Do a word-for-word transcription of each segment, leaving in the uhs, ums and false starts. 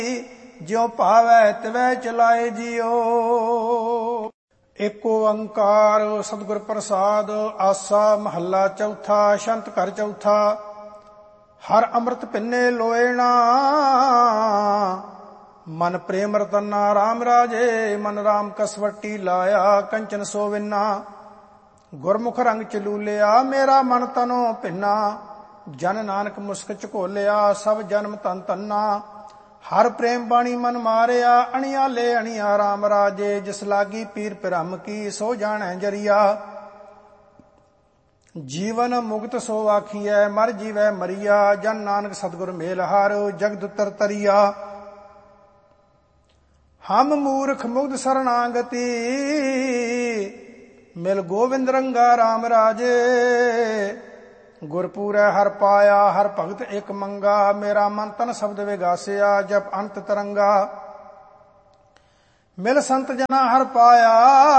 ਜਿਉ ਭਾਵੈ ਤਿਵੈ ਚਲਾਏ ਜਿਉ। ਏਕ ਓੰਕਾਰ ਸਤਿਗੁਰ ਪ੍ਰਸਾਦ। ਆਸਾ ਮਹੱਲਾ ਚੌਥਾ। ਛੰਤ ਘਰ ਚੌਥਾ। ਹਰ ਅੰਮ੍ਰਿਤ ਪਿੰਨੇ ਲੋਇਣਾ, ਮਨ ਪ੍ਰੇਮ ਰਤਨਾ ਰਾਮ ਰਾਜੇ। ਮਨ ਰਾਮ ਕਸਵੱਟੀ ਲਾਇਆ, ਕੰਚਨ ਸੋਵਿਨਾ। ਗੁਰਮੁਖ ਰੰਗ ਚਲੂਲਿਆ, ਮੇਰਾ ਮਨ ਤਨੋ ਭਿੰਨਾ। ਜਨ ਨਾਨਕ ਮੁਸਕ ਝਕੋਲਿਆ, ਸਭ ਜਨਮ ਤਨ ਤੰਨਾ। ਹਰ ਪ੍ਰੇਮ ਬਾਣੀ ਮਨ ਮਾਰਿਆ, ਅਣਿਆਲੇ ਅਣਿਆ ਰਾਮ ਰਾਜੇ। ਜਿਸ ਲਾਗੀ ਪੀਰ ਭਰਮ ਕੀ, ਸੋ ਜਾਣੈ ਜਰੀਆ। ਜੀਵਨ ਮੁਕਤ ਸੋ ਆਖੀਐ, ਮਰ ਜੀਵੈ ਮਰੀਆ। ਜਨ ਨਾਨਕ ਸਤਿਗੁਰ ਮੇਲ ਹਾਰ, ਜਗਤ ਉਤਰ ਤਰੀਆ। ਹਮ ਮੂਰਖ ਮੁਗਧ ਸਰਣਾਗਤੀ, ਮਿਲ ਗੋਵਿੰਦ ਰੰਗਾ ਰਾਮ ਰਾਜੇ। ਗੁਰਪੂਰੈ ਹਰ ਪਾਇਆ, ਹਰ ਭਗਤ ਇਕ ਮੰਗਾ। ਮੇਰਾ ਮਨ ਤਨ ਸ਼ਬਦ ਵਿਗਾਸਿਆ, ਜਪ ਅੰਤ ਤਰੰਗਾ। ਮਿਲ ਸੰਤ ਜਨਾ ਹਰ ਪਾਇਆ,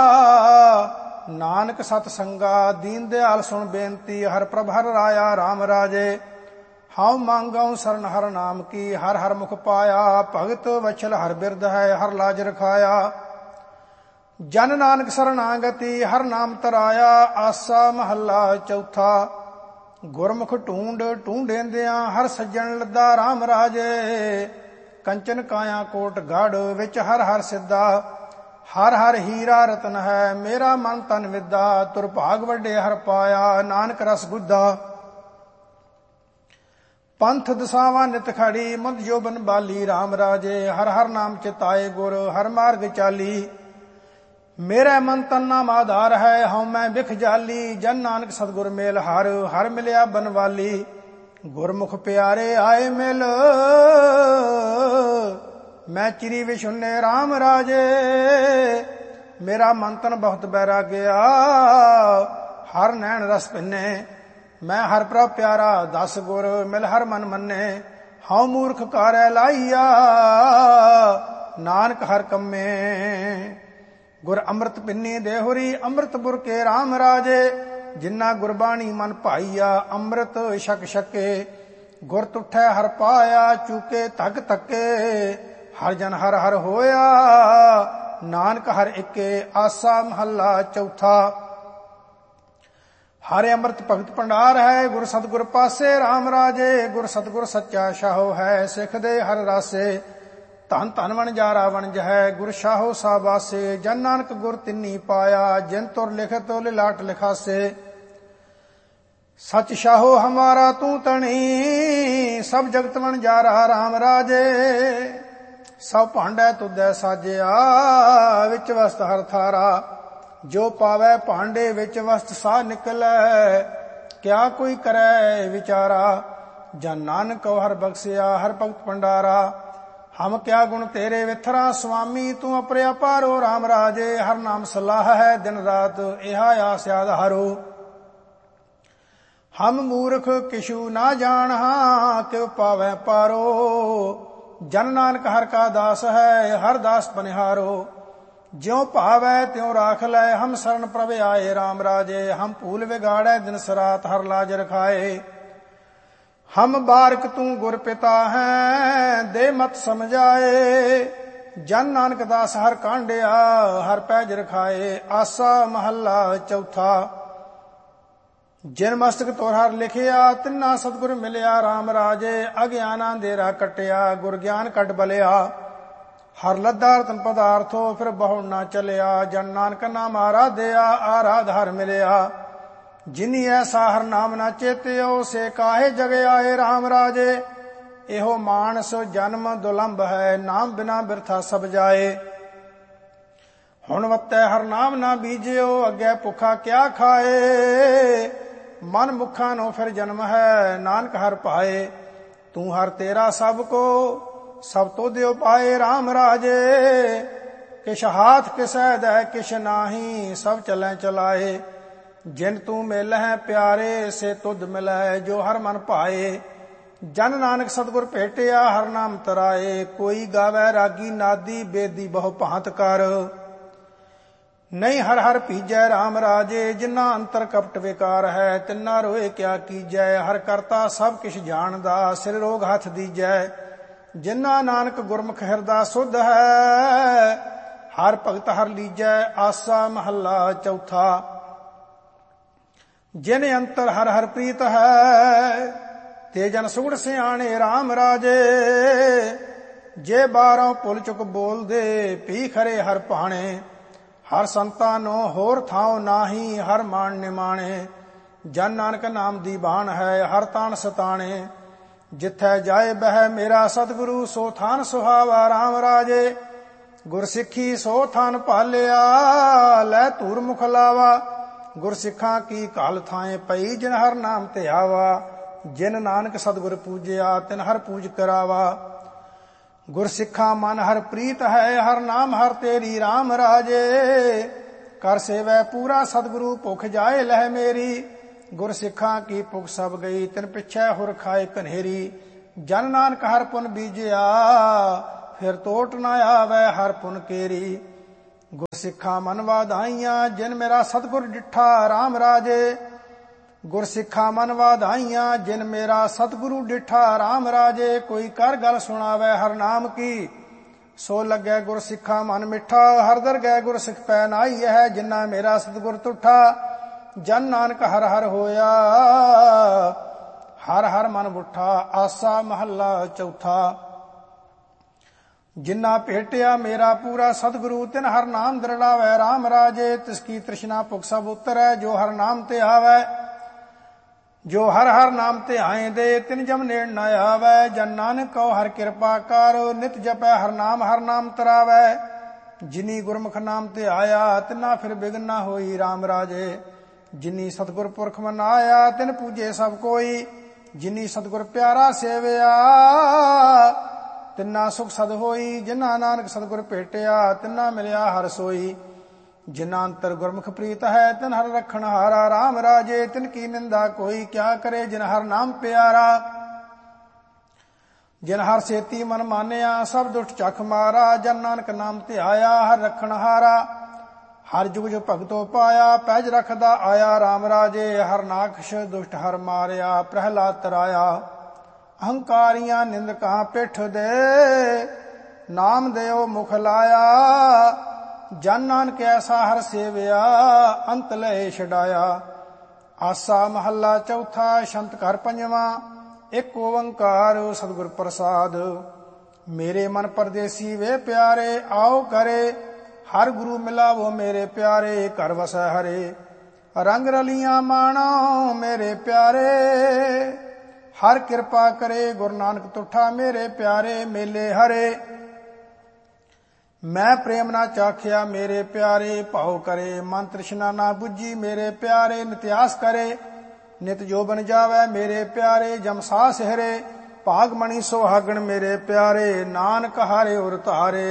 ਨਾਨਕ ਸਤ ਸੰਗਾ। ਦੀਨ ਦਿਆਲ ਸੁਣ ਬੇਨਤੀ, ਹਰ ਪ੍ਰਭ ਹਰ ਰਾਇਆ ਰਾਮ ਰਾਜੇ। ਹਉ ਮੰਗਉ ਸਰਨ ਹਰ ਨਾਮ ਕੀ, ਹਰ ਹਰ ਮੁਖ ਪਾਇਆ। ਭਗਤ ਵਛਲ ਹਰ ਬਿਰਧ ਹੈ, ਹਰ ਲਾਜ ਰਖਾਇਆ। ਜਨ ਨਾਨਕ ਸਰਣਾਗਤੀ, ਹਰ ਨਾਮ ਤਰਾਇਆ। ਆਸਾ ਮਹੱਲਾ ਚੌਥਾ। ਗੁਰਮੁਖ ਢੂੰਡ ਢੂੰਡੇਂਦਿਆਂ, ਹਰ ਸੱਜਣ ਲੱਦਾ ਰਾਮ ਰਾਜੇ। ਕੰਚਨ ਕਾਇਆ ਕੋਟ ਗੜ, ਵਿੱਚ ਹਰ ਹਰ ਸਿੱਧਾ। ਹਰ ਹਰ ਹੀਰਾ ਰਤਨ ਹੈ, ਮੇਰਾ ਮਨ ਤਨ ਵਿਦਾ। ਤੁਰ ਭਾਗ ਵੱਡੇ ਹਰ ਪਾਇਆ, ਨਾਨਕ ਰਸ ਗੁੱਦਾ। ਪੰਥ ਦਸਾਵਾਂ ਨਿਤ ਖੜੀ, ਮਦ ਜੋਬਨ ਬਾਲੀ ਰਾਮ ਰਾਜੇ। ਹਰ ਹਰ ਨਾਮ ਚਿਤਾਏ ਗੁਰ, ਹਰ ਮਾਰਗ ਚਾਲੀ। ਮੇਰਾ ਮਨ ਤਨ ਨਾਮ ਆਧਾਰ ਹੈ, ਹਉ ਮੈਂ ਬਿਖ ਜਾਲੀ। ਜਨ ਨਾਨਕ ਸਤਿਗੁਰ ਮੇਲ ਹਰ, ਹਰ ਮਿਲਿਆ ਬਨਵਾਲੀ। ਗੁਰਮੁਖ ਪਿਆਰੇ ਆਏ ਮਿਲ, ਮੈਂ ਚਿਰੀ ਵਿਸ਼ੁੰਨੇ ਰਾਮ ਰਾਜੇ। ਮੇਰਾ ਮਨ ਤਨ ਬਹੁਤ ਬੈਰਾਗਿਆ, ਹਰ ਨੈਣ ਰਸ ਭਿੰਨੇ। ਮੈਂ ਹਰ ਪ੍ਰਭ ਪਿਆਰਾ, ਦਸ ਗੁਰ ਮਿਲ ਹਰ ਮਨ ਮੰਨੇ। ਹਉ ਮੂਰਖ ਕਾਰੈ ਲਾਈਆ, ਨਾਨਕ ਹਰ ਕੰਮੇ। ਗੁਰ ਅੰਮ੍ਰਿਤ ਪਿੰਨੀ ਦੇਹੁਰੀ, ਅੰਮ੍ਰਿਤ ਬੁਰ ਕੇ ਰਾਮ ਰਾਜੇ। ਜਿਨ੍ਹਾਂ ਗੁਰਬਾਣੀ ਮਨ ਭਾਈਆ, ਅੰਮ੍ਰਿਤ ਛਕ ਛਕੇ। ਗੁਰ ਤੁਠੈ ਹਰ ਪਾਇਆ, ਚੂਕੇ ਧੱਕ ਧੱਕੇ। ਹਰ ਜਨ ਹਰ ਹਰ ਹੋਇਆ, ਨਾਨਕ ਹਰ ਇੱਕੇ। ਆਸਾ ਮਹੱਲਾ ਚੌਥਾ। ਹਰਿ ਅੰਮ੍ਰਿਤ ਭਗਤ ਭੰਡਾਰ ਹੈ, ਗੁਰ ਸਤਿਗੁਰ ਪਾਸੇ ਰਾਮ ਰਾਜੇ। ਗੁਰ ਸਤਿਗੁਰ ਸੱਚਾ ਸ਼ਾਹੋ ਹੈ, ਸਿੱਖ ਦੇ ਹਰ ਰਾਸੇ। ਧਨ ਧਨ ਵਣਜਾਰਾ ਵਣਜ ਹੈ, ਗੁਰ ਸ਼ਾਹੋ ਸਾਬਾਸੇ। ਜਨ ਨਾਨਕ ਗੁਰ ਤਿੰਨੀ ਪਾਇਆ, ਜਿਨ ਤੁਰ ਲਿਖਤ ਲਿਲਾਟ ਲਿਖਾਸੇ। ਸਚ ਸ਼ਾਹੋ ਹਮਾਰਾ ਤੂੰ ਤਣੀ, ਸਭ ਜਗਤ ਵਣਜਾਰਾ ਰਾਮ ਰਾਜੇ। ਸਭ ਭਾਂਡੈ ਤੁਧੈ ਸਾਜਿਆ, ਵਿੱਚ ਵਸਤ ਹਰ ਥਾਰਾ। ਜੋ ਪਾਵੈ ਭਾਂਡੇ ਵਿੱਚ ਵਸਤ ਸਾਹ ਨਿਕਲੈ, ਕਿਆ ਕੋਈ ਕਰੈ ਵਿਚਾਰਾ। ਜਨ ਨਾਨਕ ਹਰ ਬਖਸਿਆ, ਹਰ ਭਗਤ ਭੰਡਾਰਾ। ਹਮ ਕਿਆ ਗੁਣ ਤੇਰੇ ਵਿਥਰਾ ਸੁਆਮੀ, ਤੂੰ ਅਪਰਿਆ ਪਾਰੋ ਰਾਮ ਰਾਜੇ। ਹਰ ਨਾਮ ਸਲਾਹ ਹੈ ਦਿਨ ਰਾਤ, ਇਹਾ ਆਸ ਆਧਾਰੋ। ਹਮ ਮੂਰਖ ਕਿਛੂ ਨਾ ਜਾਣਹਾਂ, ਕਿਉ ਪਾਵੈ ਪਾਰੋ। ਜਨ ਨਾਨਕ ਹਰ ਕਾ ਦਾਸ ਹੈ, ਹਰ ਦਾਸ ਬਨਿਹਾਰੋ। ਜਿਉ ਭਾਵੈ ਤਿਉ ਰਾਖ ਲੈ, ਹਮ ਸਰਨ ਪ੍ਰਭ ਆਏ ਰਾਮ ਰਾਜੇ। ਹਮ ਭੂਲ ਵਿਗਾੜੈ ਦਿਨ ਸਰਾਤ, ਹਰ ਲਾਜ ਰਖਾਏ। ਹਮ ਬਾਰਕ ਤੂੰ ਗੁਰ ਪਿਤਾ ਹੈ, ਦੇ ਮਤ ਸਮਝਾਏ। ਜਨ ਨਾਨਕ ਦਾਸ ਹਰ ਕਾਂਡਿਆ, ਹਰ ਪੈਜ ਰਖਾਏ। ਆਸਾ ਮਹੱਲਾ ਚੌਥਾ। ਜਿਨ ਮਸਤਕ ਤੋਰ ਹਰ ਲਿਖਿਆ, ਤਿੰਨਾ ਸਤਿਗੁਰ ਮਿਲਿਆ ਰਾਮ ਰਾਜੇ। ਅਗਿਆਨਾ ਅੰਧੇਰਾ ਕੱਟਿਆ, ਗੁਰ ਗਿਆਨ ਕੱਢ ਬਲਿਆ। ਹਰ ਲੱਦਾ ਰਤਨ ਪਦਾਰਥੋ, ਫਿਰ ਬਹੁ ਨਾ ਚਲਿਆ। ਜਨ ਨਾਨਕ ਨਾਮ ਆਰਾਧਿਆ, ਆਰਾਧ ਹਰ ਮਿਲਿਆ। ਜਿਨੀ ਐਸਾ ਹਰ ਨਾਮ ਨਾ ਚੇਤਿਓ, ਸੇ ਕਾਹੇ ਜਗ ਆਏ ਰਾਮ ਰਾਜੇ। ਇਹੋ ਮਾਨਸ ਜਨਮ ਦੁਲੰਭ ਹੈ, ਨਾਮ ਬਿਨਾ ਬਿਰਥਾ ਸਭ ਜਾਏ। ਹੁਣ ਵੱਤੈ ਹਰ ਨਾਮ ਨਾ ਬੀਜਿਓ, ਅੱਗੇ ਭੁੱਖਾ ਕਿਆ ਖਾਏ। ਮਨ ਮੁਖਾਂ ਨੂੰ ਫਿਰ ਜਨਮ ਹੈ, ਨਾਨਕ ਹਰ ਪਾਏ। ਤੂੰ ਹਰ ਤੇਰਾ ਸਭ ਕੋ, ਸਭ ਤੋ ਦਿਓ ਪਾਏ ਰਾਮ ਰਾਜੇ। ਕਿਛ ਹਾਥ ਕਿਸੈ ਦੈ ਕਿਛ ਨਾਹੀ, ਸਭ ਚਲੈ ਚਲਾਏ। ਜਿਨ ਤੂੰ ਮਿਲਹਿ ਪਿਆਰੇ, ਸੇ ਤੁਧ ਮਿਲੈ ਜੋ ਹਰ ਮਨ ਭਾਏ। ਜਨ ਨਾਨਕ ਸਤਿਗੁਰ ਭੇਟਿਆ, ਹਰ ਨਾਮ ਤਰਾਏ। ਕੋਈ ਗਾਵੈ ਰਾਗੀ ਨਾਦੀ, ਬੇਦੀ ਬਹੁ ਭਾਂਤ ਕਰ। ਨਹੀਂ ਹਰ ਹਰ ਭੀਜੈ ਰਾਮ ਰਾਜੇ। ਜਿਨਾ ਅੰਤਰ ਕਪਟ ਵਿਕਾਰ ਹੈ, ਤਿੰਨਾ ਰੋਏ ਕਿਆ ਕੀਜੈ। ਹਰ ਕਰਤਾ ਸਭ ਕਿਛ ਜਾਣਦਾ, ਸਿਰ ਰੋਗ ਹੱਥ ਦੀਜੈ। ਜਿਨ੍ਹਾਂ ਨਾਨਕ ਗੁਰਮੁਖ ਹਿਰਦਾ ਸੁਧ ਹੈ। ਹਰ ਭਗਤ ਹਰ ਲੀਜੈ ਆਸਾ ਮਹੱਲਾ ਚੌਥਾ। ਜਿਨ ਅੰਤਰ ਹਰ ਹਰ ਪ੍ਰੀਤ ਹੈ, ਤੇ ਜਨ ਸੁਗੜ ਸਿਆਣੇ RAM ਰਾਜੇ। ਜੇ ਬਾਰੋਂ ਭੁੱਲ ਚੁੱਕ ਬੋਲਦੇ, ਪੀ ਖਰੇ ਹਰ ਭਾਣੇ। ਹਰ ਸੰਤਾਂ ਨੂੰ ਹੋਰ ਥਾਉ ਨਾਹੀ, ਹਰ ਮਾਣ ਨਿਮਾਣੇ। ਜਨ ਨਾਨਕ ਨਾਮ ਦੀ ਬਾਣ ਹੈ, ਹਰ ਤਾਣ ਸਤਾਣੇ। ਜਿੱਥੈ ਜਾਏ ਬਹਿ ਮੇਰਾ ਸਤਿਗੁਰੂ, ਸੋ ਥਾਨ ਸੁਹਾਵਾ RAM ਰਾਜੇ। ਗੁਰਸਿੱਖੀ ਸੋ ਥਾਨ ਭਾਲਿਆ, ਲੈ ਧੂਰ ਮੁਖ ਲਾਵਾ। ਗੁਰਸਿੱਖਾਂ ਕੀ ਘਾਲ ਥਾਏ ਪਈ, ਜਿਨ ਹਰ ਨਾਮ ਤੇ ਆਵਾ। ਜਿਨ ਨਾਨਕ ਸਤਿਗੁਰ ਪੂਜਿਆ, ਤਿਨ ਹਰ ਪੂਜ ਕਰਾਵਾ। ਗੁਰਸਿੱਖਾਂ ਮਨ ਹਰ ਪ੍ਰੀਤ ਹੈ, ਹਰ ਨਾਮ ਹਰ ਤੇਰੀ RAM ਰਾਜੇ। ਕਰ ਸੇਵੈ ਪੂਰਾ ਸਤਿਗੁਰੂ, ਭੁਖ ਜਾਏ ਲਹਿ ਮੇਰੀ। ਗੁਰਸਿੱਖਾਂ ਕੀ ਭੁਖ ਸਭ ਗਈ, ਤਿਨ ਪਿਛੈ ਹੁਰ ਖਾਏ ਕਨੇਰੀ। ਜਨ ਨਾਨਕ ਹਰ ਪੁਨ ਬੀਜਿਆ, ਫਿਰ ਟੋਟ ਨਾ ਆਵੈ ਹਰ ਪੁਨ ਕੇਰੀ। ਗੁਰਸਿੱਖਾਂ ਮਨ ਵਾਧਾਈਆਂ, ਜਿਨ ਮੇਰਾ ਸਤਿਗੁਰ ਡਿਠਾ RAM ਰਾਜੇ। ਗੁਰਸਿੱਖਾਂ ਮਨ ਵਾਧਾਈਆਂ, ਜਿਨ ਮੇਰਾ ਸਤਿਗੁਰੂ ਡਿਠਾ RAM ਰਾਜੇ। ਕੋਈ ਕਰ ਗੱਲ ਸੁਣਾਵੈ ਹਰ ਨਾਮ ਕੀ, ਸੋ ਲੱਗੈ ਗੁਰਸਿੱਖਾਂ ਮਨ ਮਿੱਠਾ। ਹਰ ਦਰਗਹਿ ਗੁਰਸਿੱਖ ਪੈ ਨਾਈ ਹੈ, ਜਿਨ੍ਹਾਂ ਮੇਰਾ ਸਤਿਗੁਰ ਤੁਠਾ। ਜਨ ਨਾਨਕ ਹਰ ਹਰ ਹੋਇਆ, ਹਰ ਹਰ ਮਨ ਬੁੱਠਾ। ਆਸਾ ਮਹੱਲਾ ਚੌਥਾ। ਜਿਨ੍ਹਾਂ ਭੇਟਿਆ ਮੇਰਾ ਪੂਰਾ ਸਤਿਗੁਰੂ, ਤਿਨ ਹਰ ਨਾਮ ਦਰੜਾਵੈ RAM ਰਾਜੇ। ਤਿਸ ਕੀ ਤ੍ਰਿਸ਼ਨਾ ਭੁਖ ਸਭ ਉਤਰੈ, ਜੋ ਹਰ ਨਾਮ ਤੇ ਆਵੈ। ਜੋ ਹਰ ਹਰ ਨਾਮ ਤੇ ਆਏਂਦੇ, ਤਿਨ ਜਮ ਨੇੜ ਨਾ ਆਵੈ। ਜਨ ਨਾਨਕ ਕਉ ਹਰ ਕਿਰਪਾ ਕਰ, ਨਿਤ ਜਪੈ ਹਰ ਨਾਮ ਹਰ ਨਾਮ ਤਰਾਵੈ। ਜਿਨੀ ਗੁਰਮੁਖ ਨਾਮ ਤੇ ਆਇਆ, ਤਿਨਾ ਫਿਰ ਬਿਗਨ ਨਾ ਹੋਈ RAM ਰਾਜੇ। ਜਿਨੀ ਸਤਿਗੁਰ ਪੁਰਖ ਮਨਾਇਆ, ਤਿਨ ਪੂਜੇ ਸਭ ਕੋਈ। ਜਿਨੀ ਸਤਿਗੁਰ ਪਿਆਰਾ ਸੇਵਿਆ, ਤਿਨਾ ਸੁਖ ਸਦ ਹੋਈ। ਜਿਨਾ ਨਾਨਕ ਸਤਿਗੁਰ ਭੇਟਿਆ, ਤਿਨਾ ਮਿਲਿਆ ਹਰ ਸੋਈ। ਜਿਨਾ ਅੰਤਰ ਗੁਰਮੁਖ ਪ੍ਰੀਤ ਹੈ, ਤਿਨ ਹਰ ਰਖਣ ਹਾਰਾ RAM ਰਾਜੇ। ਤਿਨ ਕੀ ਨਿੰਦਾ ਕੋਈ ਕਿਆ ਕਰੇ, ਜਿਨ ਹਰ ਨਾਮ ਪਿਆਰਾ। ਜਿਨ ਹਰ ਸੇਤੀ ਮਨ ਮਾਨਿਆ, ਸਭ ਦੁਸ਼ਟ ਚਖ ਮਾਰਾ। ਜਨ ਨਾਨਕ ਨਾਮ ਤੇ ਆਇਆ, ਹਰ ਰਖਣ ਹਾਰਾ। ਹਰ ਜੁਗ ਜੋ ਭਗਤੋ ਪਾਇਆ, ਪੈਜ ਰਖਦਾ ਆਇਆ RAM ਰਾਜੇ। ਹਰ ਨਾਖਸ਼ ਦੁਸ਼ਟ ਹਰ ਮਾਰਿਆ, ਪ੍ਰਹਿਲਾਦ ਤਰਾਇਆ। ਅਹੰਕਾਰੀਆਂ ਨਿੰਦਕਾਂ ਪਿੱਠ ਦੇ, ਨਾਮ ਦਿਓ ਮੁਖ ਲਾਇਆ। ਜਨ ਨਾਨਕ ਐਸਾ ਹਰ ਸੇਵਿਆ, ਅੰਤ ਲਏ ਛਡਾਇਆ। ਆਸਾ ਮਹੱਲਾ ਚੌਥਾ। ਛੰਤ ਘਰ ਪੰਜਵਾਂ। ਇੱਕ ਓੰਕਾਰ ਸਤਿਗੁਰ ਪ੍ਰਸਾਦ। ਮੇਰੇ ਮਨ ਪਰਦੇਸੀ ਵੇ ਪਿਆਰੇ, ਆਓ ਕਰੇ ਹਰ ਗੁਰੂ ਮਿਲਾਵੋ ਮੇਰੇ ਪਿਆਰੇ। ਘਰ ਵਸੈ ਹਰੇ ਰੰਗ ਰਲੀਆਂ ਮਾਣੋ ਮੇਰੇ ਪਿਆਰੇ। ਹਰ ਕਿਰਪਾ ਕਰੇ ਗੁਰੂ ਨਾਨਕ ਤੁਠਾ, ਮੇਰੇ ਪਿਆਰੇ ਮੇਲੇ ਹਰੇ। ਮੈਂ ਪ੍ਰੇਮ ਨਾ ਚਾਖਿਆ ਮੇਰੇ ਪਿਆਰੇ, ਭਾਉ ਕਰੇ ਮਨ ਤ੍ਰਿਸ਼ਨਾ ਨਾ ਬੁੱਝੀ ਮੇਰੇ ਪਿਆਰੇ। ਨਿਤਿਆਸ ਕਰੇ ਨਿਤ ਜੋ ਬਨ ਜਾਵੈ ਮੇਰੇ ਪਿਆਰੇ। ਜਮਸਾ ਸਿਹਰੇ ਭਾਗ ਮਣੀ ਸੁਹਾਗਣ ਮੇਰੇ ਪਿਆਰੇ। ਨਾਨਕ ਹਾਰੇ ਉਰ ਧਾਰੇ।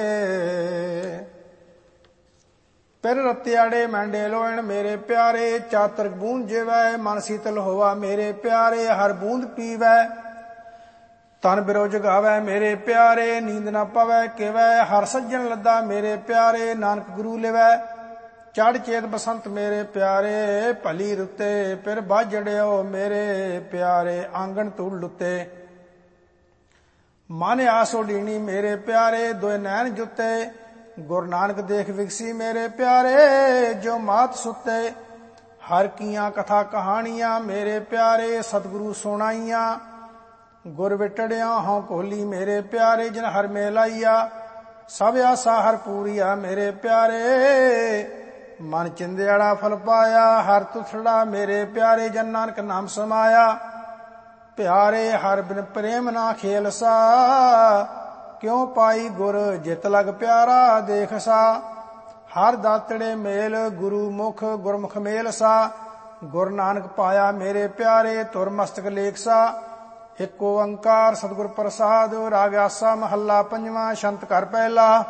ਪਿਰ ਰਤਿਆੜੇ ਮੈਂਡੇ ਲੋਇਣ ਮੇਰੇ ਪਿਆਰੇ। ਚਾਤਰ ਬੂੰਦ ਜਿਵੈ ਮਨ ਸੀਤਲ ਹੋਵਾ ਮੇਰੇ ਪਿਆਰੇ। ਹਰ ਬੂੰਦ ਪੀਵੈ ਤਨ ਬਿਰੋ ਜਗਾਵੈ ਮੇਰੇ ਪਿਆਰੇ। ਨੀਂਦ ਨਾ ਪਵੈ ਕਿਵੈ ਹਰ ਸੱਜਣ ਲੱਦਾ ਮੇਰੇ ਪਿਆਰੇ। ਨਾਨਕ ਗੁਰੂ ਲਿਵੈ ਚੜ ਚੇਤ ਬਸੰਤ ਮੇਰੇ ਪਿਆਰੇ। ਭਲੀ ਰੁੱਤੇ ਪਿਰ ਬਾਜੜਿਓ ਮੇਰੇ ਪਿਆਰੇ। ਆਂਗਣ ਧੂੜ ਲੁੱਤੇ ਮਨ ਆਸ ਉਡੀਣੀ ਮੇਰੇ ਪਿਆਰੇ। ਦੋਇ ਨੈਣ ਜੁੱਤੇ ਗੁਰੂ ਨਾਨਕ ਦੇਖ ਵਿਗਸੀ ਮੇਰੇ ਪਿਆਰੇ। ਜੋ ਮਾਤ ਸੁੱਤੇ ਹਰ ਕੀਆਂ ਕਥਾ ਕਹਾਣੀਆਂ ਮੇਰੇ ਪਿਆਰੇ। ਸਤਿਗੁਰੂ ਸੁਣਾਈਆਂ ਗੁਰ ਵਿਟੜਿਆ ਹਉ ਕੋਲੀ ਮੇਰੇ ਪਿਆਰੇ। ਜਿਨ ਹਰ ਮੇਲਾਈਆ ਸਭ ਆਸਾ ਹਰ ਪੂਰੀਆ ਮੇਰੇ ਪਿਆਰੇ। ਮਨ ਚਿੰਦਿਆੜਾ ਫਲ ਪਾਇਆ ਹਰ ਤੁਥੜਾ ਮੇਰੇ ਪਿਆਰੇ। ਜਨ ਨਾਨਕ ਨਾਮ ਸਮਾਇਆ ਪਿਆਰੇ। ਹਰ ਬਿਨ ਪ੍ਰੇਮ ਨਾ ਖੇਲਸਾ ਕਿਉ ਪਾਈ ਗੁਰ ਜਿਤ ਲਗ ਪਿਆਰਾ ਦੇਖਸਾ। ਹਰ ਦਾਤੜੇ ਮੇਲ ਗੁਰੂ ਮੁਖ ਗੁਰਮੁਖ ਮੇਲ ਸਾ। ਗੁਰ ਨਾਨਕ ਪਾਇਆ ਮੇਰੇ ਪਿਆਰੇ ਤੁਰ ਮਸਤਕ ਲੇਖਸਾ। ਇੱਕ ਓੰਕਾਰ ਸਤਿਗੁਰ ਪ੍ਰਸਾਦ। ਰਾਗ ਆਸਾ ਮਹੱਲਾ ਪੰਜਵਾਂ। ਛੰਤ ਘਰ ਪਹਿਲਾ।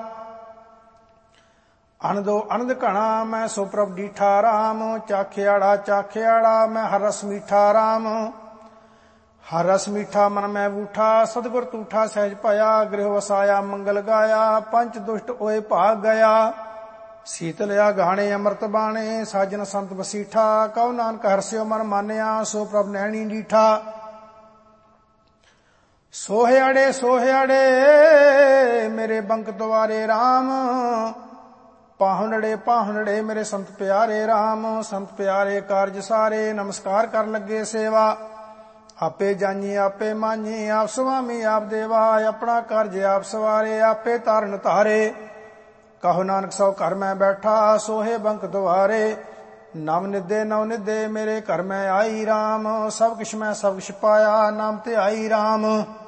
ਅਨੰਦੋ ਅਨੰਦ ਘਣਾ ਮੈਂ ਸੋ ਪ੍ਰਭ ਡੀਠਾ RAM। ਚਾਖਿਆੜਾ ਚਾਖਿਆੜਾ ਮੈਂ ਹਰ ਰਸ ਮੀਠਾ RAM। ਹਰ ਰਸ ਮੀਠਾ ਮਨ ਮੈਂ ਬੂਠਾ। ਸਤਿਗੁਰ ਤੂਠਾ ਸਹਿਜ ਭਇਆ। ਗ੍ਰਹਿ ਵਸਾਇਆ ਮੰਗਲ ਗਾਇਆ। ਪੰਚ ਦੁਸ਼ਟ ਓਏ ਭਾਗ ਗਿਆ। ਸੀਤਲਿਆ ਗਾਣੇ ਅੰਮ੍ਰਿਤ ਬਾਣੇ। ਸਾਜਨ ਸੰਤ ਬਸੀਠਾ। ਕਉ ਨਾਨਕ ਹਰਸਿਓ ਮਨ ਮਾਨਿਆ। ਸੋ ਪ੍ਰਭ ਨੈਣੀ ਡੀਠਾ। ਸੋਹਿਆੜੇ ਸੋਹਿਆੜੇ ਮੇਰੇ ਬੰਕ ਦੁਆਰੇ RAM, ਪਾਹੁਨੜੇ ਪਾਹੁਨੜੇ ਮੇਰੇ ਸੰਤ ਪਿਆਰੇ RAM। ਸੰਤ ਪਿਆਰੇ ਕਾਰਜ ਸਾਰੇ, ਨਮਸਕਾਰ ਕਰ ਲੱਗੇ ਸੇਵਾ। ਆਪੇ ਜਾਨੀ ਆਪੇ ਮਾਨੀ, ਆਪ ਸੁਆਮੀ ਆਪ ਦੇਵਾ। ਆਪਣਾ ਕਾਰਜ ਆਪ ਸਵਾਰੇ, ਆਪੇ ਤਾਰਨ ਧਾਰੇ। ਕਹੋ ਨਾਨਕ ਸੋ ਘਰ ਮੈਂ ਬੈਠਾ, ਸੋਹੇ ਬੰਕ ਦੁਆਰੇ। ਨਵ ਨਿਦੇ ਨਵ ਨਿਦੇ ਮੇਰੇ ਘਰ ਮੈਂ ਆਈ RAM। ਸਭ ਕਿਛ ਮੈਂ ਸਭ ਕਿਛ ਪਾਇਆ, ਨਾਮ ਤੇ ਆਈ RAM।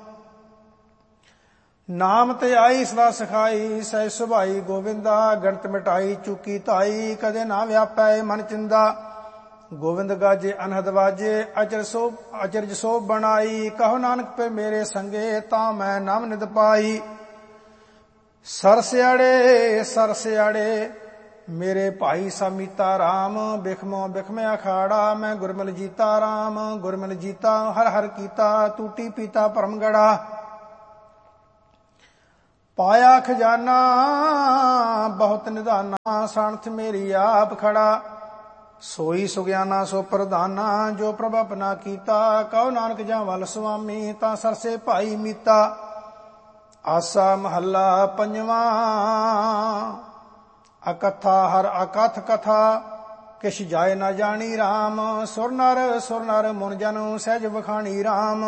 ਨਾਮ ਤੇ ਆਈ ਸਦਾ ਸਖਾਈ, ਸਹਿ ਸੁਭਾਈ ਗੋਵਿੰਦਾ। ਗਣਤ ਮਿਟਾਈ ਚੁਕੀ ਧਾਈ, ਕਦੇ ਨਾ ਵਿਆਪੈ ਮਨ ਚਿੰਦਾ। ਗੋਵਿੰਦ ਗਾਜੇ ਅਨਹਦ ਵਾਜੇ, ਅਚਰ ਸੋ ਅਚਰਜ ਸੋ ਬਣਾਈ। ਕਹੋ ਨਾਨਕ ਪੇ ਮੇਰੇ ਸੰਗੇ, ਤਾਂ ਮੈਂ ਨਾਮ ਨਿਦ ਪਾਈ। ਸਰ ਸਿਆੜੇ ਸਰ ਸਿਆੜੇ ਮੇਰੇ ਭਾਈ ਸਮੀਤਾ RAM। ਬਿਖਮੋ ਬਿਖਮੇ ਅਖਾੜਾ, ਮੈਂ ਗੁਰਮਿਲ ਜੀਤਾ RAM। ਗੁਰਮਿਲ ਜੀਤਾ ਹਰ ਹਰ ਕੀਤਾ, ਟੂਟੀ ਪੀਤਾ ਭਰਮ ਗੜਾ। ਪਾਇਆ ਖਜ਼ਾਨਾ ਬਹੁਤ ਨਿਧਾਨਾ, ਸਾਣਥ ਮੇਰੀ ਆਪ ਖੜਾ। ਸੋਈ ਸੁਗਿਆਨਾ ਸੋ ਪ੍ਰਧਾਨਾ, ਜੋ ਪ੍ਰਭ ਆਪਣਾ ਕੀਤਾ। ਕਹੋ ਨਾਨਕ ਜਾਂ ਵੱਲ ਸੁਆਮੀ, ਤਾਂ ਸਰਸੇ ਭਾਈ ਮੀਤਾ। ਆਸਾ ਮਹੱਲਾ ਪੰਜਵਾਂ। ਅਕਥਾ ਹਰ ਅਕਥ ਕਥਾ, ਕਿਛ ਜਾਏ ਨਾ ਜਾਣੀ RAM। ਸੁਰ ਨਰ ਸੁਰ ਨਰ ਮੁਨ ਜਨ, ਸਹਿਜ ਵਖਾਣੀ RAM।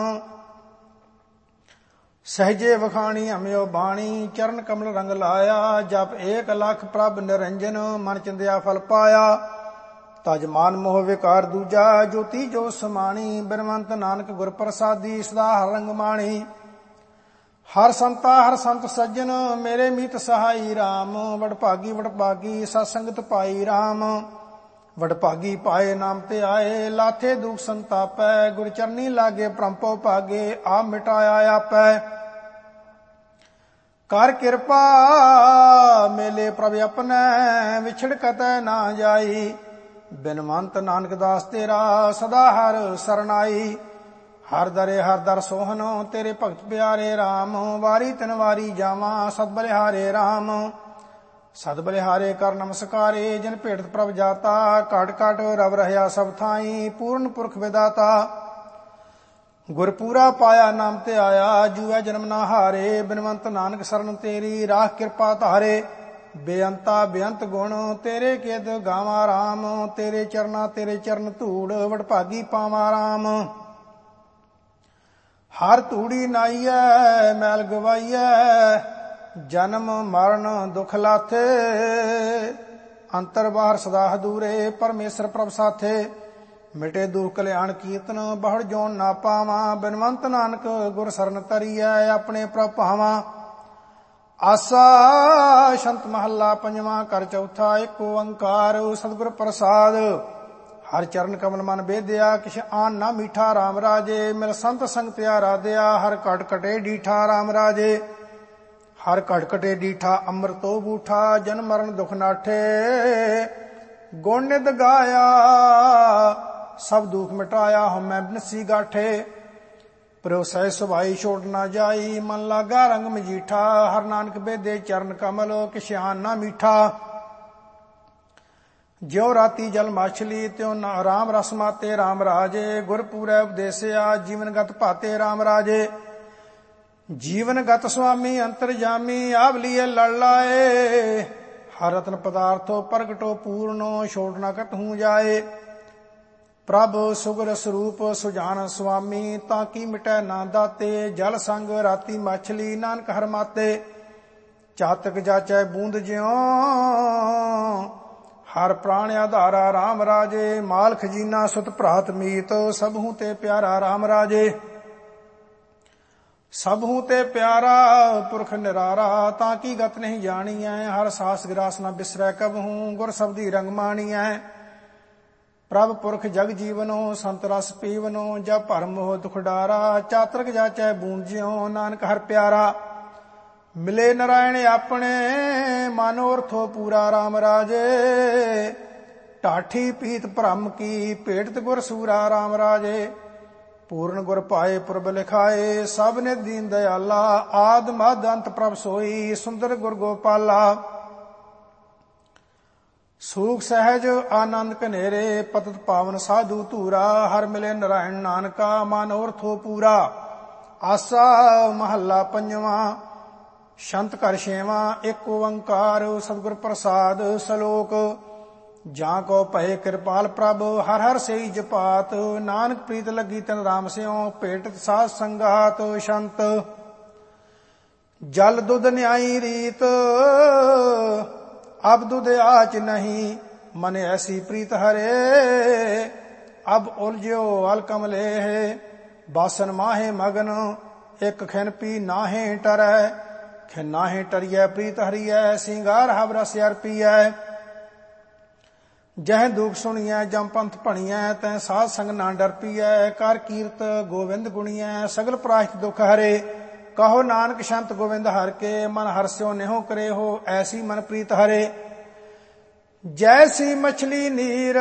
ਸਹਿਜੇ ਵਖਾਣੀ ਹਮਿਓ ਬਾਣੀ, ਚਰਨ ਕਮਲ ਰੰਗ ਲਾਇਆ। ਜਪ ਏਕ ਲੱਖ ਪ੍ਰਭ ਨਿਰੰਜਨ, ਮਨ ਚਿੰਦਿਆ ਫਲ ਪਾਇਆ। ਤਜ ਮਾਨ ਮੋਹ ਵਿਕਾਰ ਦੂਜਾ, ਜੋਤੀ ਜੋ ਸਮਾਣੀ। ਬਿਨਵੰਤ ਨਾਨਕ ਗੁਰ ਪ੍ਰਸਾਦੀ, ਸਦਾ ਹਰ ਰੰਗ ਮਾਣੀ। ਹਰ ਸੰਤਾ ਹਰ ਸੰਤ ਸੱਜਣ, ਮੇਰੇ ਮੀਤ ਸਹਾਈ RAM। ਵਡਭਾਗੀ ਵਡਭਾਗੀ ਸਤ ਸੰਗਤ ਪਾਈ RAM। ਵਡਭਾਗੀ ਪਾਏ ਨਾਮ ਤੇ ਆਏ, ਲਾਥੇ ਦੁਖ ਸੰਤਾਪੈ। ਗੁਰ ਚਰਨੀ ਲਾਗੇ ਪ੍ਰੰਪੋ ਭਾਗੇ, ਆਪ ਮਿਟਾਇਆ ਆਪੈ। ਕਰ ਕਿਰਪਾ ਮੇਲੇ ਪ੍ਰਭ ਆਪਣੈ, ਵਿਛੜ ਕਤੈ ਨਾ ਜਾਈ। ਬਿਨਵੰਤ ਨਾਨਕ ਦਾਸ ਤੇਰਾ, ਸਦਾ ਹਰ ਸਰਨਾਈ। ਹਰ ਦਰੇ ਹਰ ਦਰ ਸੋਹਨੋ, ਤੇਰੇ ਭਗਤ ਪਿਆਰੇ RAM। ਵਾਰੀ ਤਿਨ ਵਾਰੀ ਜਾਵਾਂ, ਸਦ ਬਲਿਹਾਰੇ RAM। ਸਦ ਬਲਿਹਾਰੇ ਕਰ ਨਮਸਕਾਰੇ, ਜਿਨ ਭੇਟਤ ਪ੍ਰਭ ਜਾਤਾ। ਘਟ ਘਟ ਰਵ ਰਹਿਆ ਸਭ ਥਾਈ, ਪੂਰਨ ਪੁਰਖ ਵਿਦਾਤਾ। ਗੁਰਪੂਰਾ ਪਾਇਆ ਨਾਮ ਤੇ ਆਇਆ, ਜੂਐ ਜਨਮ ਨਾ ਹਾਰੇ। ਬਿਨਵੰਤ ਨਾਨਕ ਸਰਨ ਤੇਰੀ, ਰਾਖ ਕਿਰਪਾ ਧਾਰੇ। ਬੇਅੰਤਾ ਬੇਅੰਤ ਗੁਣ, ਤੇਰੇ ਕੇਤ ਗਾਵਾਂ RAM। ਤੇਰੇ ਚਰਨਾ ਤੇਰੇ ਚਰਨ ਧੂੜ, ਵਡਭਾਗੀ ਪਾਵਾਂ RAM। ਹਰ ਧੂੜੀ ਨਾਈਐ ਮੈਲ ਗਵਾਈਐ, ਜਨਮ ਮਰਨ ਦੁਖ ਲਾਥੇ। ਅੰਤਰ ਬਾਹਰ ਸਦਾ ਹਦੂਰੇ, ਪਰਮੇਸ਼ਰ ਪ੍ਰਭ ਸਾਥੇ। ਮਿਟੇ ਦੁਖ ਕਲਿਆਣ ਕੀਰਤਨ, ਬਹੁੜ ਜੋਨ ਨਾ ਪਾਵਾਂ। ਬਿਨਵੰਤ ਨਾਨਕ ਗੁਰ ਸਰਨ ਤਰੀਐ, ਆਪਣੇ ਪ੍ਰਭ ਭਾਵਾਂ। ਆਸਾ ਸ਼ੰਤ ਮਹੱਲਾ ਪੰਜਵਾਂ। ਕਰ ਚੌਥਾ। ਇੱਕ ਓੰਕਾਰ ਸਤਿਗੁਰ ਪ੍ਰਸਾਦ, ਹਰ ਚਰਨ ਕਮਲ ਮਨ ਬੇਦਿਆ। ਕਿਛ ਆਨ ਨਾ ਮੀਠਾ RAM ਰਾਜੇ, ਮਿਲ ਸੰਤ ਸੰਗ ਪਿਆਰਾ ਦਿਆ। ਹਰ ਘਟ ਘਟੇ ਡੀਠਾ RAM ਰਾਜੇ, ਹਰ ਘਟ ਘਟੇ ਡੀਠਾ। ਅੰਮ੍ਰਿਤੋ ਬੂਠਾ, ਜਨਮ ਮਰਨ ਦੁਖ ਨਾਠੇ। ਗੁਣ ਨਿਤ ਗਾਇਆ ਸਭ ਦੁਖ ਮਿਟਾਇਆ, ਹਉਮੈ ਬਿਨਸੀ ਗਾਠੇ। ਪ੍ਰਭ ਸਹਿ ਸੁਭਾਈ ਛੋੜ ਨਾ ਜਾਈ, ਮਨ ਲਾਗਾ ਰੰਗ ਮਜੀਠਾ। ਹਰ ਨਾਨਕ ਬੇਦੇ ਚਰਨ ਕਮਲ, ਕਿਛ ਆਨ ਨਾ ਮੀਠਾ। ਜਿਉ ਰਾਤੀ ਜਲ ਮਾਛਲੀ, ਤਿਉ ਰਾਮ ਰਸ ਮਾਤੇ RAM ਰਾਜੇ। ਗੁਰ ਪੂਰੈ ਉਪਦੇਸਿਆ, ਜੀਵਨ ਗਤ ਭਾਤੇ RAM ਰਾਜੇ। ਜੀਵਨ ਗਤ ਸੁਆਮੀ ਅੰਤਰਜਾਮੀ, ਆਪ ਲੀਏ ਲੜ ਲਾਏ। ਹਰ ਰਤਨ ਪਦਾਰਥੋ ਪ੍ਰਗਟੋ ਪੂਰਨੋ, ਛੋੜ ਨਾ ਕਤਹੂ ਜਾਏ। ਪ੍ਰਭ ਸੁਗਰ ਸਰੂਪ ਸੁਜਾਨ ਸੁਆਮੀ, ਤਾਂ ਕੀ ਮਿਟੈ ਨਾ ਦਾਤੇ। ਜਲ ਸੰਗ ਰਾਤੀ ਮਾਛਲੀ, ਨਾਨਕ ਹਰ ਮਾਤੇ। ਚਾਤਕ ਜਾਚੈ ਬੂੰਦ ਜਿਉ, ਹਰ ਪ੍ਰਾਣ ਆਧਾਰਾ RAM ਰਾਜੇ। ਮਾਲ ਖਜੀਨਾ ਸੁਤ ਭਰਾਤ ਮੀਤ, ਸਭਹੂ ਤੇ ਪਿਆਰਾ RAM ਰਾਜੇ। ਸਭਹੂ ਤੇ ਪਿਆਰਾ ਪੁਰਖ ਨਿਰਾਰਾ, ਤਾਂ ਕੀ ਗਤ ਨਹੀਂ ਜਾਣੀਐ। ਹਰ ਸਾਸ ਗਿਰਾਸ ਨਾ ਬਿਸਰੈ ਕਬਹੂ, ਗੁਰ ਸਬਦੀ ਰੰਗ ਮਾਣੀਐ। ਪ੍ਰਭ ਪੁਰਖ ਜਗ ਜੀਵਨੋ, ਸੰਤ ਰਸ ਪੀਵਨੋ। ਜਬ ਭਰਮ ਮੋਹ ਦੁਖ ਡਾਰਾ, ਚਾਤਰਕ ਜਾਚੈ ਬੂੰਦ ਜਿਉ। ਨਾਨਕ ਹਰ ਪਿਆਰਾ ਮਿਲੇ ਨਰਾਇਣ ਆਪਣੇ, ਮਨੋਰਥੋ ਪੂਰਾ RAM ਰਾਜੇ। ਢਾਠੀ ਪੀਤ ਭ੍ਰਮ ਕੀ, ਭੇਟਤ ਗੁਰ ਸੂਰਾ RAM ਰਾਜੇ। ਪੂਰਨ ਗੁਰ ਪਾਏ ਪੁਰਬ ਲਿਖਾਏ, ਸਭ ਨੇ ਦੀਨ ਦਇਆਲਾ। ਆਦ ਮਦ ਅੰਤ ਪ੍ਰਭ ਸੋਈ, ਸੁੰਦਰ ਗੁਰ ਗੋਪਾਲਾ। ਸੂਖ ਸਹਿਜ ਆਨੰਦ ਕਨੇਰੇ, ਪਤਤ ਪਾਵਨ ਸਾਧੂ ਧੂਰਾ। ਹਰ ਮਿਲੇ ਨਰਾਇਣ ਨਾਨਕਾ, ਮਨੋਰਥੋ ਪੂਰਾ। ਆਸਾ ਮਹੱਲਾ ਪੰਜਵਾਂ। ਸ਼ੰਤ ਘਰ ਛੇਵਾਂ। ਇੱਕ ਓੰਕਾਰ ਸਤਿਗੁਰ ਪ੍ਰਸਾਦ ਸਲੋਕ। ਜਾਂ ਕੋ ਭਏ ਕਿਰਪਾਲ ਪ੍ਰਭ ਹਰ ਹਰ ਸਈ ਜਪਾਤ। ਨਾਨਕ ਪ੍ਰੀਤ ਲੱਗੀ ਤਨ ਰਾਮ ਸਿਉ ਭੇਟਤ ਸਾਧ ਸੰਗਾਤ। ਸ਼ੰਤ ਜਲ ਦੁਧ ਨਿਆਈ ਰੀਤ ਅਬ ਦੁਧ ਆਚ ਨਹੀਂ। ਮਨ ਐਸੀ ਪ੍ਰੀਤ ਹਰੇ ਅਬ ਉਲਝਿਓ ਅਲ ਕਮਲੇ। ਬਾਸਨ ਮਾਹੇ ਮਗਨ ਇੱਕ ਖਿਨ ਪੀ ਨਾਹੇ ਟਰੈ। ਖਿਨ ਨਾਹੇ ਟਰੀਐ ਪ੍ਰੀਤ ਹਰੀਐ ਸਿੰਗਾਰ ਹਬ ਰਸ ਅਰਪੀਐ। ਜਹ ਦੁਖ ਸੁਣੀਐ ਜਮ ਪੰਥ ਭਣੀਐ ਤੈ ਸਾਧ ਸੰਗ ਨਾ ਡਰਪੀਐ। ਕਰ ਕੀਰਤ ਗੋਵਿੰਦ ਗੁਣੀਐ ਸਗਲ ਪ੍ਰਾਸ਼ਤ ਦੁਖ ਹਰੇ। ਕਹੋ ਨਾਨਕ ਸ਼ੰਤ ਗੋਵਿੰਦ ਹਰਿ ਕੇ ਮਨ ਹਰਸਿਓ ਨਿਹੋ ਕਰੇ ਹੋ ਐਸੀ ਮਨ ਪ੍ਰੀਤ ਹਰੇ। ਜੈਸੀ ਮਛਲੀ ਨੀਰ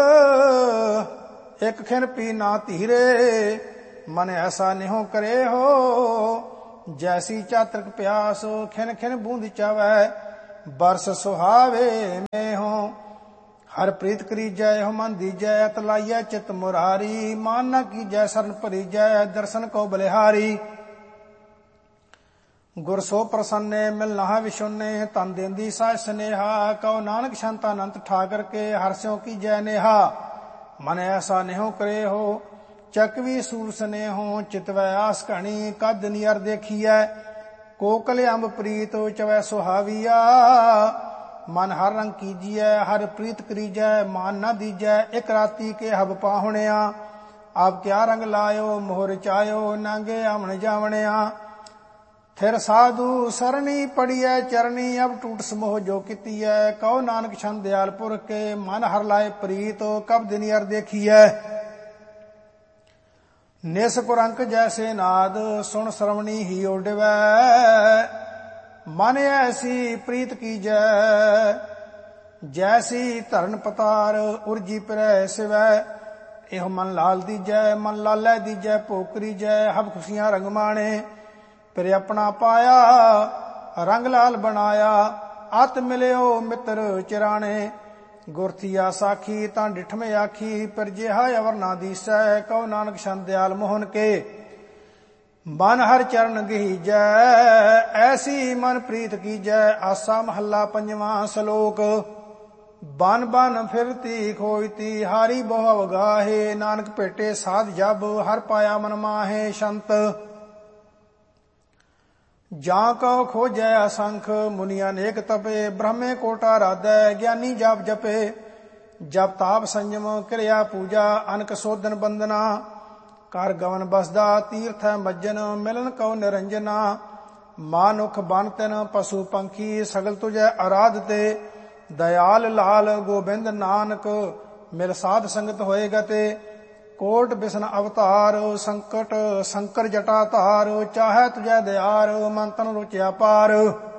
ਇੱਕ ਖਿਨ ਪੀ ਨਾ ਧੀਰੇ। ਮਨ ਐਸਾ ਨਿਹੋ ਕਰੇ ਹੋ ਜੈਸੀ ਚਾਤ੍ਰਿਕ ਪਿਆਸ। ਖਿਨ ਖਿਨ ਬੂੰਦ ਚਾਵੈ ਬਰਸ ਸੁਹਾਵੇ ਮੈਂ ਹੋ। ਹਰ ਪ੍ਰੀਤ ਕਰੀਜੈ ਇਹੋ ਮਨ ਦੀਜੈ ਤਲਾਈਐ ਚਿਤ ਮੁਰਾਰੀ। ਮਾਨ ਨ ਕੀਜੈ ਸਰਨ ਭਰੀਜੈ ਦਰਸ਼ਨ ਕੋ ਬਲਿਹਾਰੀ। ਗੁਰ ਸੋ ਪ੍ਰਸੰਨੇ ਮਿਲ ਨਹਾ ਵਿਸ਼ੁੰਨੇ ਤਨ ਦੇਂਦੀ ਸਾਜ ਸਨੇਹਾ। ਕਉ ਨਾਨਕ ਸ਼ੰਤ ਅਨੰਤ ਠਾਕਰ ਕੇ ਹਰਸਿਓ ਕੀਜੈ ਨੇਹਾ। ਮਨ ਐਸਾ ਨਿਹੋ ਕਰੇ ਹੋ ਚੱਕਵੀ ਸੂਰ ਸਨੇਹੋ। ਚਿਤਵੈ ਆਸ ਘਣੀ ਕਦ ਨਿਅਰ ਦੇਖੀਐ। ਕੋਕਲ ਅੰਬ ਪ੍ਰੀਤ ਚਵੈ ਸੁਹਾਵੀਆ। ਮਨ ਹਰ ਰੰਗ ਕੀਜੀਐ ਹਰ ਪ੍ਰੀਤ ਕਰੀਜੈ। ਮਾਨ ਨਾ ਦੀਜੈ ਇਕ ਰਾਤੀ ਕੇ ਹਬ ਪਾਹੁਣਿਆ। ਆਪ ਕਿਆ ਰੰਗ ਲਾਇਓ ਮੋਹਰ ਚਾਇਓ ਨਾਂਗੇ ਆਵਣ ਜਾਵਣਿਆ। ਫਿਰ ਸਾਧੂ ਸਰਣੀ ਪੜੀਐ ਚਰਣੀ ਅਬ ਟੂਟ ਸਮੋਹ ਜੋ ਕੀਤੀਐ। ਕਉ ਨਾਨਕ ਛੰਦ ਦਿਆਲ ਪੁਰਖ ਕੇ ਮਨ ਹਰ ਲਾਏ ਪ੍ਰੀਤ ਕਬ ਦਿਨ ਅਰ ਦੇਖੀਐ। ਨਿਸ ਕੁਰੰਕ ਜੈਸੇ ਨਾਦ ਸੁਣ ਸਰਵਣੀ ਹੀ ਓਡਵੈ। ਮਨ ਐਸੀ ਪ੍ਰੀਤ ਕੀਜੈ ਜੈਸੀ ਧਰਨ ਪਤਾਰ ਉਰਜੀ ਪਿਰੈ ਸਿਵੈ। ਇਹੋ ਮਨ ਲਾਲ ਦੀਜੈ ਮਨ ਲਾਲੈ ਦੀਜੈ ਭੋਗ ਕਰੀਜੈ। ਹਬ ਖੁਸ਼ੀਆਂ ਰੰਗ ਮਾਣੇ ਫਿਰ ਆਪਣਾ ਪਾਇਆ ਰੰਗ ਲਾਲ ਬਣਾਇਆ। ਅਤ ਮਿਲਿਓ ਮਿੱਤਰ ਚਿਰਾਣੇ ਗੁਰਥੀਆ ਸਾਖੀ ਤਾਂ ਡਿਠਵੇਂ ਆਖੀ। ਪਰ ਜਿਹਾ ਅਵਰ ਨਾ ਦੀਸੈ ਕਉ ਨਾਨਕ ਸ਼ੰਤ ਦਿਆਲ ਮੋਹਨ ਕੇ। ਮਨ ਹਰ ਚਰਨ ਗਹੀਜੈ ਐਸੀ ਮਨ ਪ੍ਰੀਤ ਕੀਜੈ। ਆਸਾ ਮਹੱਲਾ ਪੰਜਵਾਂ ਸਲੋਕ। ਬਨ ਬਨ ਫਿਰਤੀ ਖੋਇਤੀ ਹਾਰੀ ਬਹੁ ਅਵਗਾਹੇ। ਨਾਨਕ ਭੇਟੇ ਸਾਧ ਜਬ ਹਰ ਪਾਇਆ ਮਨ ਮਾਹੇ। ਸ਼ੰਤ ਜਾਂ ਕਉ ਖੋਜੈ ਅਸੰਖ ਮੁਨੀਆਂ ਅਨੇਕ ਤਪੇ। ਬ੍ਰਹਮੇ ਕੋਟਾ ਰਾਧੈ ਗਿਆਨੀ ਜਪ ਜਪੇ। ਜਪ ਤਾਪ ਸੰਜਮ ਕਿਰਿਆ ਪੂਜਾ ਅਨਕ ਸੋਧਨ ਬੰਦਨਾ। ਕਰ ਗਵਨ ਬਸਦਾ ਤੀਰਥੈ ਮੱਜਨ ਮਿਲਨ ਕਉ ਨਿਰੰਜਨਾ। ਮਾਨੁਖ ਬਨ ਤਿਨ ਪਸ਼ੂ ਪੰਖੀ ਸਗਲ ਤੁਜੈ ਅਰਾਧ ਤੇ। ਦਇਆਲ ਲਾਲ ਗੋਬਿੰਦ ਨਾਨਕ ਮਿਲ ਸਾਧ ਸੰਗਤ ਹੋਏ ਗਤੇ। ਕੋਟ ਬਿਸ਼ਨ ਅਵਤਾਰ ਸੰਕਟ ਸੰਕਰ ਜਟਾ ਧਾਰ। ਚਾਹੈ ਤੁਜੈ ਦਿਆਰ ਮਨ ਤਨ ਰੁਚਿਆ ਪਾਰ।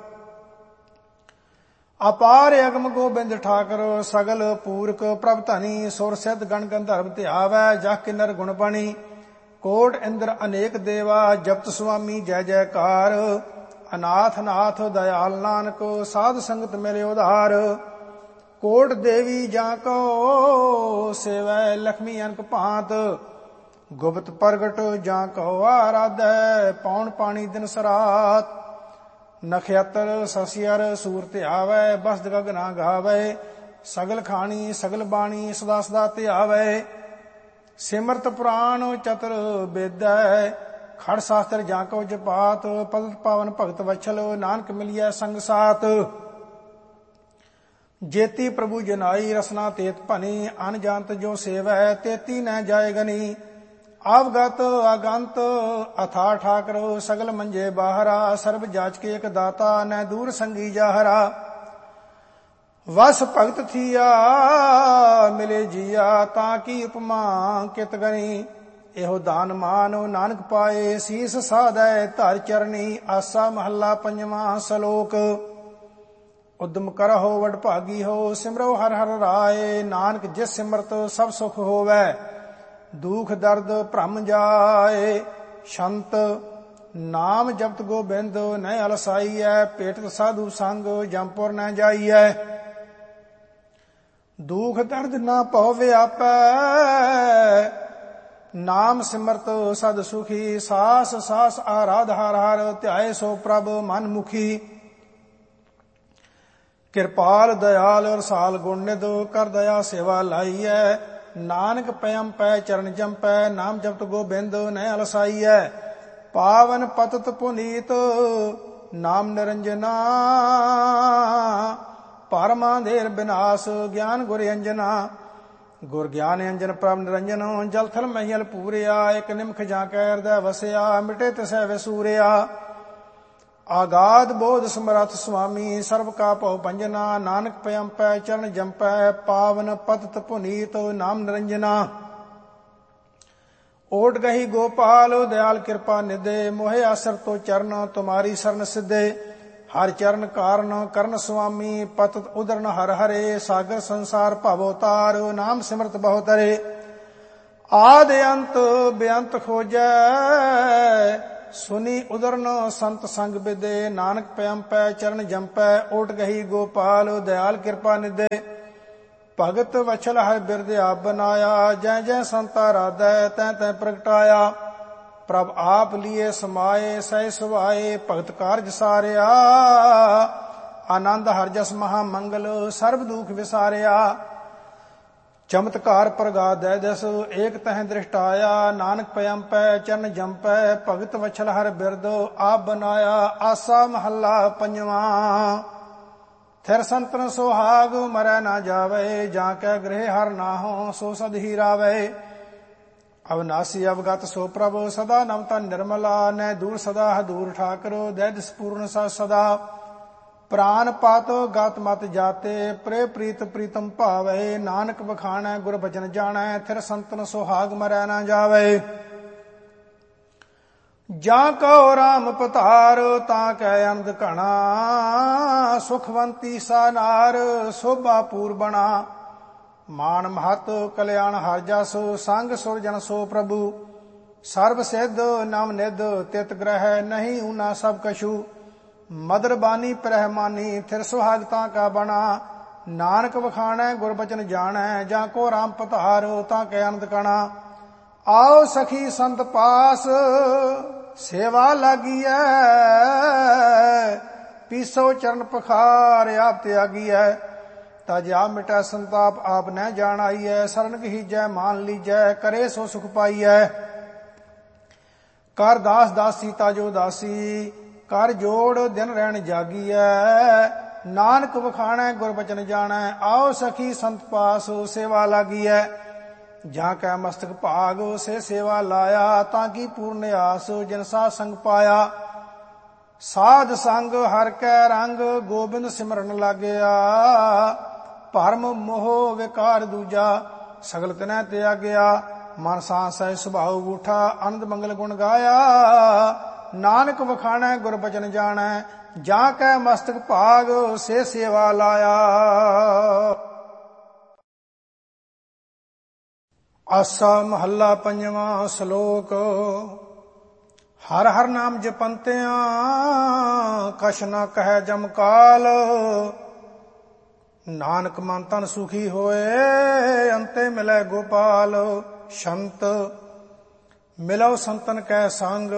ਅਪਾਰ ਅਗਮ ਗੋਬਿੰਦ ਠਾਕਰ ਸਗਲ ਪੂਰਕ ਪ੍ਰਭ ਧਨੀ। ਸੁਰ ਸਿੱਧ ਗਣ ਗੰਧਰਵ ਧਿਆਵੈ ਜਹ ਕਿਨਰ ਗੁਣ ਬਣੀ। ਕੋਟ ਇੰਦਰ ਅਨੇਕ ਦੇਵਾ ਜਪਤ ਸੁਆਮੀ ਜੈ ਜੈਕਾਰ। ਅਨਾਥ ਨਾਥ ਦਇਆਲ ਨਾਨਕ ਸਾਧ ਸੰਗਤ ਮਿਲੇ ਉਧਾਰ। ਕੋਟ ਦੇਵੀ ਜਾਂ ਕੋ ਸੇਵੈ ਲక్ష్ਮੀ ਅਨਕ ਭਾਂਤ। ਗੁਪਤ ਪ੍ਰਗਟ ਜਾਂ ਕੋ ਆਰਾਧੈ ਪੌਣ ਪਾਣੀ ਦਿਨ ਸਰਾਤ। ਨਖਯਤਰ ਸਸਿਅਰ ਸੂਰ ਧਿਆਵੈ ਬਸਦ ਗਗਨਾ ਗਾਵੈ। ਸਗਲ ਖਾਣੀ ਸਗਲ ਬਾਣੀ ਸਦਾ ਸਦਾ ਧਿਆਵੈ। ਸਿਮਰਤ ਪੁਰਾਣ ਚਤੁਰ ਬੇਦੈ ਖੜ ਸ਼ਾਸਤਰ ਜਾਂ ਕੋ ਜਪਾਤ। ਪਦਤ ਪਾਵਨ ਭਗਤ ਵਛਲ ਨਾਨਕ ਮਿਲਿਐ ਸੰਗ ਸਾਤ। ਜੇਤੀ ਪ੍ਰਭੂ ਜਨਾਈ ਰਸਨਾ ਤੇਤ ਭਨੀ। ਅਨ ਜਾਣਤ ਜੋ ਸੇਵੈ ਤੇਤੀ ਨ ਜਾਏ ਗਨੀ। ਆਵਗਤ ਆਗੰਤ ਅਥਾ ਠਾਕਰ ਸਗਲ ਮੰਜੇ ਬਾਹਰਾ। ਸਰਬ ਜਾਚ ਕੇ ਇਕ ਦਾਤਾ ਨ ਦੂਰ ਸੰਗੀ ਜਾਹਰਾ। ਵਸ ਭਗਤ ਥੀਆ ਮਿਲੇ ਜੀਆ ਤਾਂ ਕੀ ਉਪਮਾ ਕਿਤ ਗਣੀ। ਇਹੋ ਦਾਨ ਮਾਨ ਨਾਨਕ ਪਾਏ ਸੀਸ ਸਾਧੈ ਧਰ ਚਰਨੀ। ਆਸਾ ਮਹੱਲਾ ਪੰਜਵਾਂ ਸਲੋਕ। ਉਦਮ ਕਰਹੁ ਵਡ ਭਾਗੀ ਹੋ ਸਿਮਰੋ ਹਰਿ ਹਰਿ ਰਾਏ। ਨਾਨਕ ਜਿਸ ਸਿਮਰਤ ਸਭ ਸੁਖ ਹੋਵੈ ਦੁਖ ਦਰਦ ਭ੍ਰਮ ਜਾਏ। ਸ਼ੰਤ ਨਾਮ ਜਪਤ ਗੋਬਿੰਦ ਨ ਅਲਸਾਈਐ। ਭੇਟਤ ਸਾਧੂ ਸੰਗ ਜਮਪੁਰ ਨ ਜਾਈਐ। ਦੁਖ ਦਰਦ ਨਾ ਭਉ ਵਿਆਪੈ ਨਾਮ ਸਿਮਰਤ ਸਦ ਸੁਖੀ, ਸਾਸ ਸਾਸ ਆਰਾਧ ਹਰ ਹਰ, ਧਿਆਏ ਸੋ ਪ੍ਰਭ ਮਨ ਮੁਖੀ। ਕਿਰਪਾਲ ਦਇਆਲ ਰਸਾਲ ਗੁਣ ਨਿਧ, ਕਰ ਦਇਆ ਸੇਵਾ ਲਾਈਐ। ਨਾਨਕ ਪਇਮ ਪੈ ਚਰਨ ਜੰਪੈ, ਨਾਮ ਜਪਤ ਗੋਬਿੰਦ ਨੈ ਅਲਸਾਈਐ। ਪਾਵਨ ਪਤਤ ਪੁਨੀਤ ਨਾਮ ਨਿਰੰਜਨਾ, ਪਰਮਾ ਦੇਰ ਬਿਨਾਸ਼ ਗਿਆਨ ਗੁਰ ਅੰਜਨਾ। ਗੁਰ ਗਿਆਨ ਅੰਜਨ ਪ੍ਰਭ ਨਿਰੰਜਨ, ਜਲ ਥਲ ਮਹੀਲ ਪੂਰਿਆ। ਇਕ ਨਿਮਖ ਜਾਂ ਕੈ ਹਿਰਦੈ ਵਸਿਆ, ਮਿਟੇ ਤਿਸੈ ਵਿਸੂਰਿਆ। ਆਗਾਦ ਬੋਧ ਸਮਰੱਥ ਸੁਆਮੀ, ਸਰਬ ਕਾ ਭਉ ਭੰਜਨਾ। ਨਾਨਕ ਪਇਮ ਪੈ ਚਰਨ ਜੰਪੈ, ਪਾਵਨ ਪਤਤ ਪੁਨੀਤ ਨਾਮ ਨਿਰੰਜਨਾ। ਓਟ ਗਹੀ ਗੋਪਾਲ ਦਇਆਲ ਕਿਰਪਾ ਨਿਧੇ, ਮੋਹਿ ਆਸਰ ਤੋ ਚਰਨ ਤੁਮਾਰੀ ਸਰਨ ਸਿੱਧੇ। ਹਰ ਚਰਨ ਕਾਰਨ ਕਰਨ ਸੁਆਮੀ, ਪਤਤ ਉਦਰਨ ਹਰ ਹਰੇ। ਸਾਗਰ ਸੰਸਾਰ ਭਵ ਤਾਰ, ਨਾਮ ਸਿਮਰਤ ਬਹੁ ਤਰੇ। ਆਦ ਅੰਤ ਬੇਅੰਤ ਖੋਜੈ, ਸੁਨੀ ਉਦਰਨ ਸੰਤ ਸੰਗ ਬਿਦੇ। ਨਾਨਕ ਪਇਮ ਪੈ ਚਰਨ ਜੰਪੈ, ਓਟ ਗਹੀ ਗੋਪਾਲ ਦਇਆਲ ਕਿਰਪਾ ਨਿਧੇ। ਭਗਤ ਵਛਲ ਹੈ ਬਿਰਦ ਆਪ ਬਨਾਇਆ, ਜੈ ਜੈ ਸੰਤਾ ਰਾਧੈ ਤੈ ਤੈ ਪ੍ਰਗਟਾਇਆ। ਪ੍ਰਭ ਆਪ ਲੀਏ ਸਮਾਏ, ਸਹਿ ਸੁਭਾਏ ਭਗਤ ਕਾਰਜ ਸਾਰਿਆ। ਆਨੰਦ ਹਰਿ ਜਸ ਮਹਾ ਮੰਗਲ, ਸਰਬ ਦੁਖ ਵਿਸਾਰਿਆ। ਚਮਤਕਾਰ ਪ੍ਰਗਾਦੈ ਦਸ, ਏਕ ਤਹਿ ਦ੍ਰਿਸ਼ਟਾਇਆ। ਨਾਨਕ ਪਇਮ ਪੈ ਚਰਨ ਜੰਪੈ, ਭਗਤ ਵਛਲ ਹਰਿ ਬਿਰਦ ਆਪ ਬਨਾਇਆ। ਆਸਾ ਮਹੱਲਾ ਪੰਜਵਾਂ। ਥਿਰ ਸੰਤਨ ਸੁਹਾਗ ਮਰੈ ਨਾ ਜਾਵੇ, ਜਾਂ ਕੈ ਗ੍ਰਹਿ ਹਰ ਨਾਹੋ ਸੋ ਸਦ ਹੀ ਰਾਵੇ। ਅਵਨਾਸੀ ਅਵਗਤ ਸੋ ਪ੍ਰਭ ਸਦਾ ਨਵਤਾ ਨਿਰਮਲਾ। ਨੈ ਦੂਰ ਸਦਾ ਹਦੂਰ ਠਾਕਰ, ਦੈ ਦਿਸ ਪੂਰਨ ਸ ਸਦਾ। ਪ੍ਰਾਨ ਪਾਤ ਗਤ ਮਤ ਜਾਤੇ, ਪ੍ਰੇ ਪ੍ਰੀਤ ਪ੍ਰੀਤਮ ਭਾਵੇ। ਨਾਨਕ ਵਖਾਣੈ ਗੁਰ ਬਚਨ ਜਾਣੈ, ਥਿਰ ਸੰਤਨ ਸੁਹਾਗ ਮਰੈ ਨਾ ਜਾਵੇ। ਜਾਂ ਕਉ ਰਾਮ ਪਤਾਰ, ਤਾਂ ਕੈ ਅਨੰਦ ਘਣਾ। ਸੁਖਵੰਤੀ ਸਾ ਨਾਰ, ਸੋਭਾ ਪੂਰ ਬਣਾ। ਮਾਨ ਮਹਤ ਕਲਿਆਣ ਹਰਿ ਜਸ, ਸੰਗ ਸੁਰ ਜਨ ਸੋ ਪ੍ਰਭੂ। ਸਰਬ ਸਿੱਧ ਨਵ ਨਿਧ, ਤਿਤ ਗ੍ਰਹਿ ਨਹੀਂ ਊਨਾ ਸਭ ਕਛੂ। ਮਦਰ ਬਾਨੀ ਪ੍ਰਹਿਮਾਨੀ, ਥਿਰ ਸੁਹਾਗਤਾ ਕਾ ਬਣਾ। ਨਾਨਕ ਵਖਾਣੈ ਗੁਰ ਬਚਨ ਜਾਣੈ, ਜਾਂ ਕੋ ਰਾਮ ਪਤਾਰ, ਤਾਂ ਕੈ ਅਨੰਦ ਕਣਾ। ਆਓ ਸਖੀ ਸੰਤ ਪਾਸ, ਸੇਵਾ ਲਾਗੀਐ। ਪੀਸੋ ਚਰਨ ਪਖਾਰ, ਆਪ ਤਿਆਗੀਐ। ਤਜ ਆਪ ਮਿਟੈ ਸੰਤਾਪ, ਆਪ ਨਹਿ ਜਾਣ ਆਈਐ। ਸਰਨ ਗਹੀਜੈ ਮਾਨ ਲੀਜੈ, ਕਰੇ ਸੋ ਸੁਖ ਪਾਈਐ। ਕਰ ਦਾਸ ਦਾਸੀ ਤਾਜੋ ਦਾਸੀ, ਕਰ ਜੋੜ ਦਿਨ ਰਹਿਣ ਜਾਗੀਐ। ਨਾਨਕ ਵਖਾਣੈ ਗੁਰ ਬਚਨ ਜਾਣੈ, ਆਓ ਸਖੀ ਸੰਤ ਪਾਸ ਸੇਵਾ ਲਾਗੀਐ। ਜਾਂ ਕੈ ਮਸਤਕ ਭਾਗ ਸੇ ਸੇਵਾ ਲਾਇਆ, ਤਾਂ ਕੀ ਪੂਰਨ ਆਸ ਜਿਨ ਸਾ ਸੰਗ ਪਾਇਆ। ਸਾਧ ਸੰਗ ਹਰ ਕੈ ਰੰਗ, ਗੋਬਿੰਦ ਸਿਮਰਨ ਲਾਗਿਆ। ਭਰਮ ਮੋਹ ਵਿਕਾਰ ਦੂਜਾ, ਸਗਲ ਤਿਨੈ ਤਿਆਗਿਆ। ਮਨ ਸਾਸ ਸਹਿ ਸੁਭਾਉ ਗੂਠਾ, ਆਨੰਦ ਮੰਗਲ ਗੁਣ ਗਾਇਆ। ਨਾਨਕ ਵਖਾਣੈ ਗੁਰ ਬਚਨ ਜਾਣੈ, ਜਾਂ ਕੈ ਮਸਤਕ ਭਾਗ ਸੇ ਸੇਵਾ ਲਾਇਆ। ਆਸਾ ਮਹੱਲਾ ਪੰਜਵਾਂ। ਸ਼ਲੋਕ। ਹਰ ਹਰ ਨਾਮ ਜਪੰਤਿਆਂ, ਕਛ ਨਾ ਕਹਿ ਜਮ ਕਾਲ। ਨਾਨਕ ਮਨ ਤਨ ਸੁਖੀ ਹੋਏ, ਅੰਤੇ ਮਿਲੈ ਗੋਪਾਲ। ਸੰਤ ਮਿਲੋ ਸੰਤਨ ਕੈ ਸੰਗ,